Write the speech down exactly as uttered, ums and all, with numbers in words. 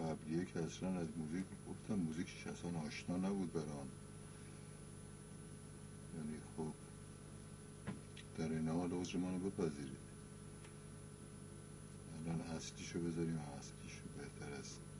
قبلیه که اصلا از موزیک گفتم موزیک اصلا آشنا نبود برام. یعنی خب در این حال عذر منو بپذیرید. الان اصلیشو بذاریم، اصلیشو بهتر است.